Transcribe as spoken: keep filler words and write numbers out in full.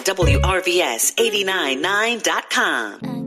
W R V S eighty-nine point nine dot com.